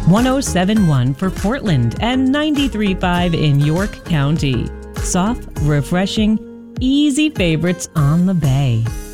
107.1 for Portland and 93.5 in York County. Soft, refreshing, easy favorites on the Bay.